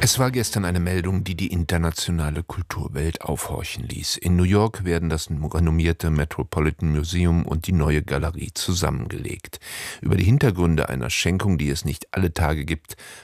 Es war gestern eine Meldung, die die internationale Kulturwelt aufhorchen ließ. In New York werden das renommierte Metropolitan Museum und die Neue Galerie zusammengelegt. Über die Hintergründe einer Schenkung, die es nicht alle Tage gibt,